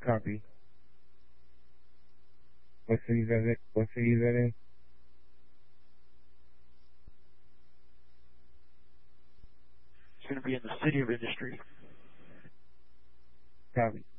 Copy. What city is that? What city is that in? It's going to be in the City of Industry. Copy.